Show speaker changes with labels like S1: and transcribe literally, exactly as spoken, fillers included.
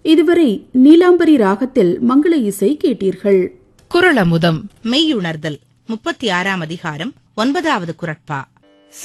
S1: இதுவரை நீலாம்பரி ராகத்தில் மங்கள இசை கேட்டீர்கள்.
S2: குறளமுதம்
S3: மெய்யுணர்தல் முப்பத்தி ஆறாம் அதிகாரம் ஒன்பதாவது குறட்பா.